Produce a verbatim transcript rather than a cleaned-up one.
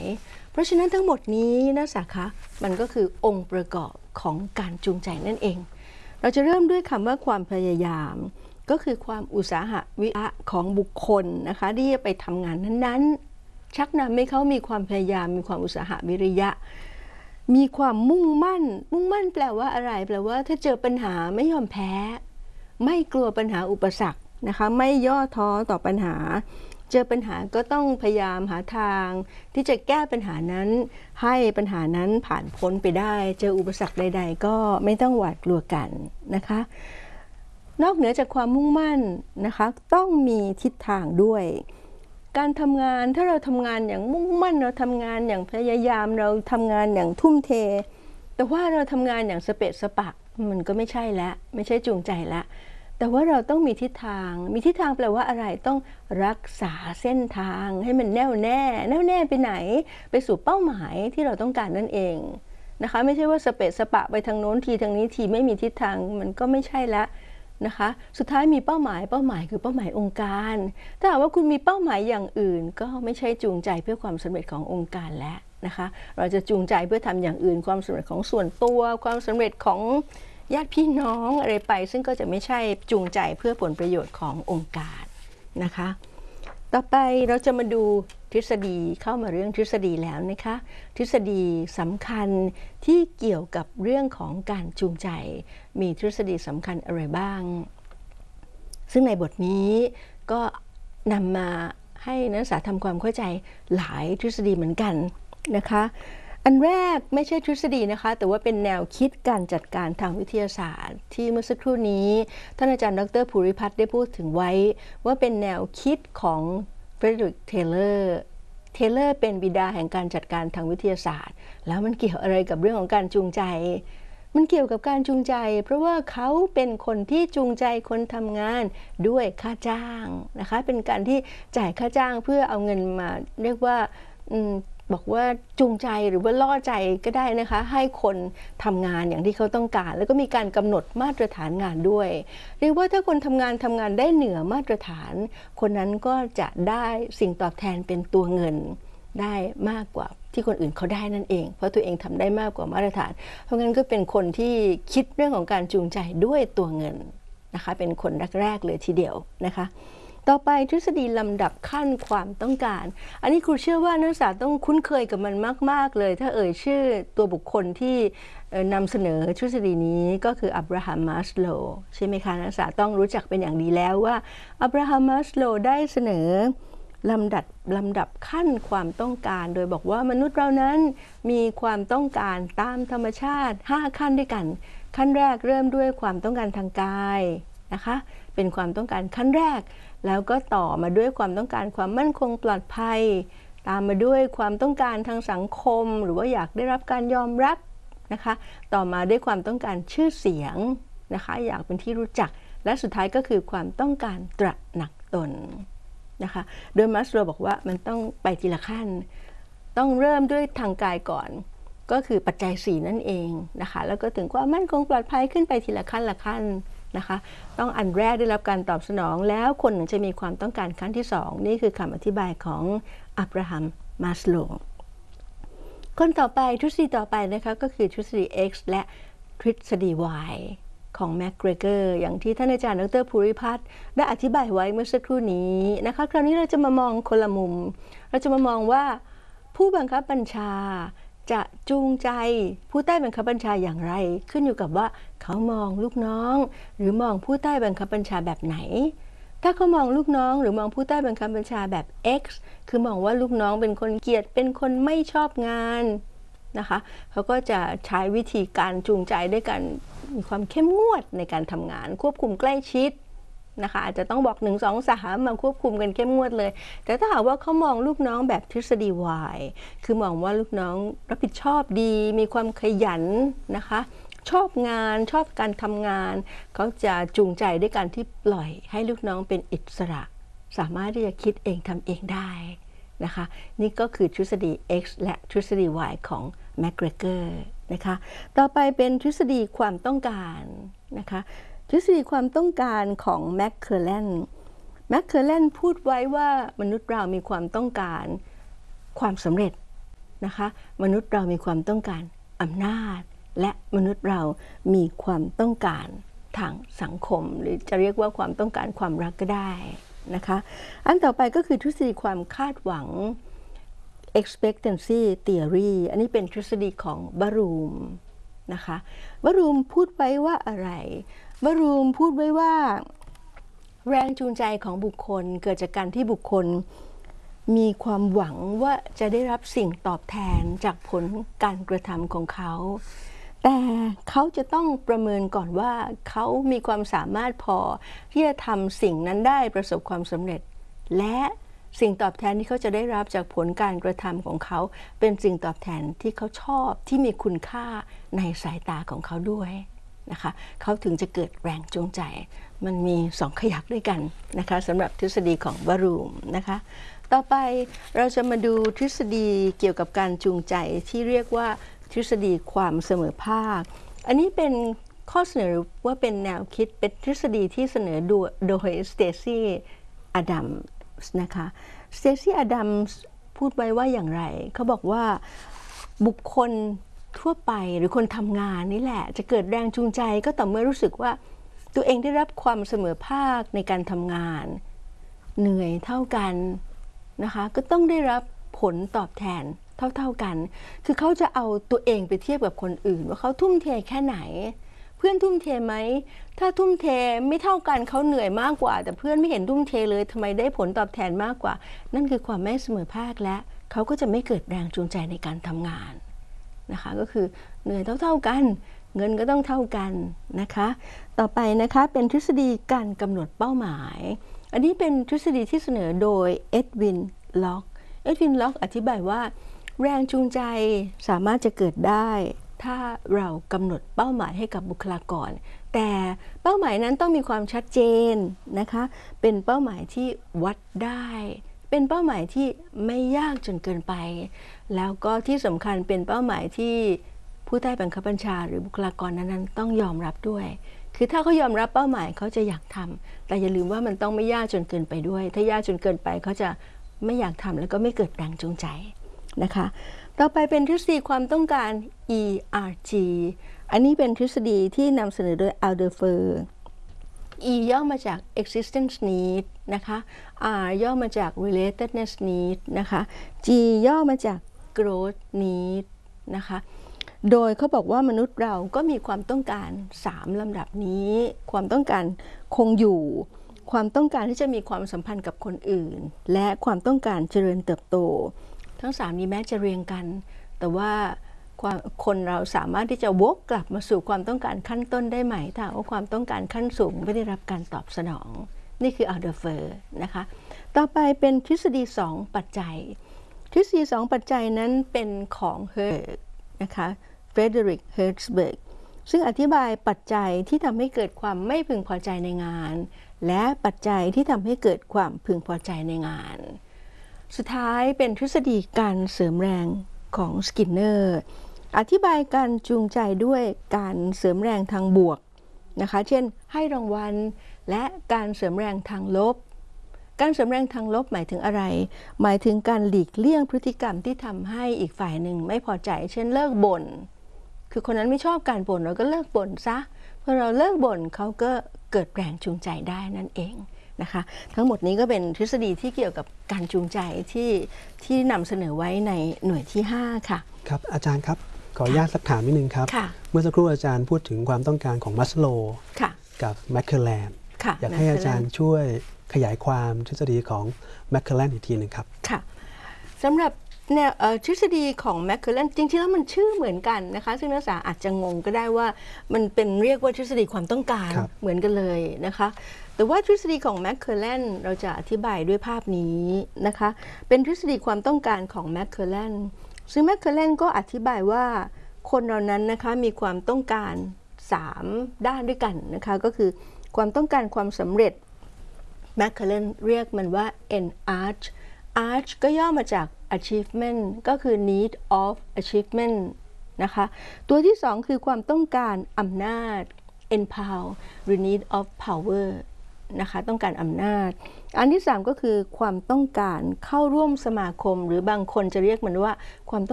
เพราะฉะนั้นทั้งหมดนี้นักศึกษาคะมันก็คือองค์ประกอบของการจูงใจนั่นเองเราจะเริ่มด้วยคำว่าความพยายามก็คือความอุตสาหะวิริยะของบุคคลนะคะที่จะไปทำงานนั้นๆชักนำให้เขามีความพยายามมีความอุตสาหะวิริยะมีความมุ่งมั่นมุ่งมั่นแปลว่าอะไรแปลว่าถ้าเจอปัญหาไม่ยอมแพ้ไม่กลัวปัญหาอุปสรรคนะคะไม่ย่อท้อต่อปัญหาเจอปัญหาก็ต้องพยายามหาทางที่จะแก้ปัญหานั้นให้ปัญหานั้นผ่านพ้นไปได้เจออุปสรรคใดๆก็ไม่ต้องหวาดกลัวกันนะคะนอกเหนือจากความมุ่งมั่นนะคะต้องมีทิศทางด้วยการทำงานถ้าเราทำงานอย่างมุ่งมั่นเราทำงานอย่างพยายามเราทำงานอย่างทุ่มเทแต่ว่าเราทำงานอย่างสเปะสปะมันก็ไม่ใช่แล้วไม่ใช่จูงใจละแต่ว่าเราต้องมีทิศทางมีทิศทางแปลว่าอะไรต้องรักษาเส้นทางให้มันแน่วแน่แน่วแน่ไปไหนไปสู่เป้าหมายที่เราต้องการนั่นเองนะคะไม่ใช่ว่าสเปะสปะไปทางโน้นทีทางนี้ทีไม่มีทิศทางมันก็ไม่ใช่ละนะคะสุดท้ายมีเป้าหมายเป้าหมายคือเป้าหมายองค์การถ้าหากว่าคุณมีเป้าหมายอย่างอื่นก็ไม่ใช่จูงใจเพื่อความสำเร็จขององค์การแล้วนะคะเราจะจูงใจเพื่อทำอย่างอื่นความสำเร็จของส่วนตัวความสำเร็จของญาติพี่น้องอะไรไปซึ่งก็จะไม่ใช่จูงใจเพื่อผลประโยชน์ขององค์การนะคะต่อไปเราจะมาดูทฤษฎีเข้ามาเรื่องทฤษฎีแล้วนะคะทฤษฎีสำคัญที่เกี่ยวกับเรื่องของการจูงใจมีทฤษฎีสำคัญอะไรบ้างซึ่งในบทนี้ก็นำมาให้นักศึกษาทำความเข้าใจหลายทฤษฎีเหมือนกันนะคะอันแรกไม่ใช่ทฤษฎีนะคะแต่ว่าเป็นแนวคิดการจัดการทางวิทยาศาสตร์ที่เมื่อสักครู่นี้ท่านอาจารย์ดรภูริพัฒน์ได้พูดถึงไว้ว่าเป็นแนวคิดของเฟรเดริก เทเลอร์เทเลอร์เป็นบิดาแห่งการจัดการทางวิทยาศาสตร์แล้วมันเกี่ยวอะไรกับเรื่องของการจูงใจมันเกี่ยวกับการจูงใจเพราะว่าเขาเป็นคนที่จูงใจคนทำงานด้วยค่าจ้างนะคะเป็นการที่จ่ายค่าจ้างเพื่อเอาเงินมาเรียกว่าบอกว่าจูงใจหรือว่าล่อใจก็ได้นะคะให้คนทำงานอย่างที่เขาต้องการแล้วก็มีการกำหนดมาตรฐานงานด้วยเรียกว่าถ้าคนทำงานทำงานได้เหนือมาตรฐานคนนั้นก็จะได้สิ่งตอบแทนเป็นตัวเงินได้มากกว่าที่คนอื่นเขาได้นั่นเองเพราะตัวเองทำได้มากกว่ามาตรฐานเพราะงั้นก็เป็นคนที่คิดเรื่องของการจูงใจด้วยตัวเงินนะคะเป็นคนแรกๆเลยทีเดียวนะคะต่อไปทฤษฎีลำดับขั้นความต้องการอันนี้ครูเชื่อว่านักศึกษาต้องคุ้นเคยกับมันมากๆเลยถ้าเอ่ยชื่อตัวบุคคลที่นำเสนอทฤษฎีนี้ก็คืออับราฮัม มัสโลว์ใช่ไหมคะนักศึกษาต้องรู้จักเป็นอย่างดีแล้วว่าอับราฮัม มัสโลว์ได้เสนอลำดับลำดับขั้นความต้องการโดยบอกว่ามนุษย์เรานั้นมีความต้องการตามธรรมชาติห้าขั้นด้วยกันขั้นแรกเริ่มด้วยความต้องการทางกายนะคะเป็นความต้องการขั้นแรกแล้วก็ต่อมาด้วยความต้องการความมั่นคงปลอดภัยตามมาด้วยความต้องการทางสังคมหรือว่าอยากได้รับการยอมรับนะคะต่อมาด้วยความต้องการชื่อเสียงนะคะอยากเป็นที่รู้จักและสุดท้ายก็คือความต้องการตระหนักตนนะคะโดยมัสโลว์บอกว่ามันต้องไปทีละขั้นต้องเริ่มด้วยทางกายก่อนก็คือปัจจัยสี่นั่นเองนะคะแล้วก็ถึงความมั่นคงปลอดภัยขึ้นไปทีละขั้นละขั้นนะคะต้องอันแรกได้รับการตอบสนองแล้วคนหนึ่งจะมีความต้องการขั้นที่สองนี่คือคำอธิบายของอับราฮัม มัสโลว์คนต่อไปทฤษฎีต่อไปนะคะก็คือทฤษฎี X และทฤษฎี Y ของแมคเกรเกอร์อย่างที่ท่านอาจารย์ดรภูริพัฒน์ได้อธิบายไว้เมื่อสักครู่นี้นะคะคราวนี้เราจะมามองคนละมุมเราจะมามองว่าผู้บังคับบัญชาจะจูงใจผู้ใต้บังคับบัญชาอย่างไรขึ้นอยู่กับว่าเขามองลูกน้องหรือมองผู้ใต้บังคับบัญชาแบบไหนถ้าเขามองลูกน้องหรือมองผู้ใต้บังคับบัญชาแบบ X คือมองว่าลูกน้องเป็นคนเกลียดเป็นคนไม่ชอบงานนะคะเขาก็จะใช้วิธีการจูงใจด้วยกันมีความเข้มงวดในการทำงานควบคุมใกล้ชิดนะคะอาจจะต้องบอกหนึ่งสองสามมาควบคุมกันเข้มงวดเลยแต่ถ้าหากว่าเขามองลูกน้องแบบทฤษฎี Y คือมองว่าลูกน้องรับผิดชอบดีมีความขยันนะคะชอบงานชอบการทำงานเขาจะจูงใจด้วยการที่ปล่อยให้ลูกน้องเป็นอิสระสามารถที่จะคิดเองทำเองได้นะคะนี่ก็คือทฤษฎี X และทฤษฎี Y ของแมคเกรเกอร์นะคะต่อไปเป็นทฤษฎีความต้องการนะคะทฤษฎีความต้องการของแมคเคอร์แลนแมคเคอร์แลนพูดไว้ว่ามนุษย์เรามีความต้องการความสำเร็จนะคะมนุษย์เรามีความต้องการอำนาจและมนุษย์เรามีความต้องการทางสังคมหรือจะเรียกว่าความต้องการความรักก็ได้นะคะอันต่อไปก็คือทฤษฎีความคาดหวัง expectancy theory อันนี้เป็นทฤษฎีของบรูมนะคะบรูมพูดไว้ว่าอะไรบรูมพูดไว้ว่าแรงจูงใจของบุคคลเกิดจากการที่บุคคลมีความหวังว่าจะได้รับสิ่งตอบแทนจากผลการกระทำของเขาแต่เขาจะต้องประเมินก่อนว่าเขามีความสามารถพอที่จะทำสิ่งนั้นได้ประสบความสำเร็จและสิ่งตอบแทนที่เขาจะได้รับจากผลการกระทำของเขาเป็นสิ่งตอบแทนที่เขาชอบที่มีคุณค่าในสายตาของเขาด้วยนะคะเขาถึงจะเกิดแรงจูงใจมันมีสองขยักด้วยกันนะคะสำหรับทฤษฎีของบรูมนะคะต่อไปเราจะมาดูทฤษฎีเกี่ยวกับการจูงใจที่เรียกว่าทฤษฎีความเสมอภาคอันนี้เป็นข้อเสนอว่าเป็นแนวคิดเป็นทฤษฎีที่เสนอโดยสเตซี่อดัมส์นะคะสเตซี่อดัมส์พูดไว้ว่าอย่างไรเขาบอกว่าบุคคลทั่วไปหรือคนทำงานนี่แหละจะเกิดแรงจูงใจก็ต่อเมื่อรู้สึกว่าตัวเองได้รับความเสมอภาคในการทำงานเหนื่อยเท่ากันนะคะก็ต้องได้รับผลตอบแทนเท่าๆกันคือเขาจะเอาตัวเองไปเทียบกับคนอื่นว่าเขาทุ่มเทแค่ไหนเพื่อนทุ่มเทไหมถ้าทุ่มเทไม่เท่ากันเขาเหนื่อยมากกว่าแต่เพื่อนไม่เห็นทุ่มเทเลยทำไมได้ผลตอบแทนมากกว่านั่นคือความไม่เสมอภาคและเขาก็จะไม่เกิดแรงจูงใจในการทำงานนะคะก็คือเหนื่อยเท่าๆกันเงินก็ต้องเท่ากันนะคะต่อไปนะคะเป็นทฤษฎีการกำหนดเป้าหมายอันนี้เป็นทฤษฎีที่เสนอโดยเอ็ดวินล็อกเอ็ดวินล็อกอธิบายว่าแรงจูงใจสามารถจะเกิดได้ถ้าเรากำหนดเป้าหมายให้กับบุคลากรแต่เป้าหมายนั้นต้องมีความชัดเจนนะคะเป็นเป้าหมายที่วัดได้เป็นเป้าหมายที่ไม่ยากจนเกินไปแล้วก็ที่สำคัญเป็นเป้าหมายที่ผู้ใต้บังคับบัญชาหรือบุคลากรนั้นๆต้องยอมรับด้วยคือถ้าเขายอมรับเป้าหมายเขาจะอยากทำแต่อย่าลืมว่ามันต้องไม่ยากจนเกินไปด้วยถ้ายากจนเกินไปเขาจะไม่อยากทำแล้วก็ไม่เกิดแรงจูงใจนะคะต่อไปเป็นทฤษฎีความต้องการ อี อาร์ จี อันนี้เป็นทฤษฎีที่นำเสนอโดยอัลเดอร์เฟอร์ E ย่อมาจาก existence need นะคะ R ย่อมาจาก relatedness need นะคะ G ย่อมาจาก growth need นะคะโดยเขาบอกว่ามนุษย์เราก็มีความต้องการสามลำดับนี้ความต้องการคงอยู่ความต้องการที่จะมีความสัมพันธ์กับคนอื่นและความต้องการเจริญเติบโตทั้งสามนี้แม้จะเรียงกันแต่ว่าคนเราสามารถที่จะวกกลับมาสู่ความต้องการขั้นต้นได้ไหมถ้าว่าความต้องการขั้นสูงไม่ได้รับการตอบสนองนี่คืออัลเดอร์เฟอร์นะคะต่อไปเป็นทฤษฎีสองปัจจัยทฤษฎีสองปัจจัยนั้นเป็นของเฮิร์ตนะคะเฟรเดริกเฮิร์ตส์เบิร์กซึ่งอธิบายปัจจัยที่ทำให้เกิดความไม่พึงพอใจในงานและปัจจัยที่ทำให้เกิดความพึงพอใจในงานสุดท้ายเป็นทฤษฎีการเสริมแรงของสกินเนอร์อธิบายการจูงใจด้วยการเสริมแรงทางบวกนะคะเช่นให้รางวัลและการเสริมแรงทางลบการเสริมแรงทางลบหมายถึงอะไรหมายถึงการหลีกเลี่ยงพฤติกรรมที่ทำให้อีกฝ่ายหนึ่งไม่พอใจเช่นเลิกบ่นคือคนนั้นไม่ชอบการบ่นเราก็เลิกบ่นซะพอเราเลิกบ่นเขาก็เกิดแรงจูงใจได้นั่นเองนะคะทั้งหมดนี้ก็เป็นทฤษฎีที่เกี่ยวกับการจูงใจที่ที่นำเสนอไว้ในหน่วยที่ห้าค่ะครับอาจารย์ครับขออนุญาตสักถามนิดนึงครับเมื่อสักครู่อาจารย์พูดถึงความต้องการของมัสโลว์กับแมคเคลแลนอยากให้อาจารย์ช่วยขยายความทฤษฎีของแมคเคลแลนอีกทีหนึ่งครับค่ะสำหรับแนวทฤษฎีของแมคเคลแลนจริงๆแล้วมันชื่อเหมือนกันนะคะซึ่งนักศึกษาอาจจะงงก็ได้ว่ามันเป็นเรียกว่าทฤษฎีความต้องการเหมือนกันเลยนะคะแต่ว่าทฤษฎีของแมคเคลแลนเราจะอธิบายด้วยภาพนี้นะคะเป็นทฤษฎีความต้องการของแมคเคลแลนซึ่งแมคเคลแลนก็อธิบายว่าคนเรานั้นนะคะมีความต้องการสามด้านด้วยกันนะคะก็คือความต้องการความสำเร็จแมคเคลแลนเรียกมันว่า N Arch Arch ก็ย่อมาจาก achievement ก็คือ need of achievement นะคะตัวที่สองคือความต้องการอำนาจ empower หรือ need of power นะคะต้องการอำนาจอันที่สามก็คือความต้องการเข้าร่วมสมาคมหรือบางคนจะเรียกมันว่าความ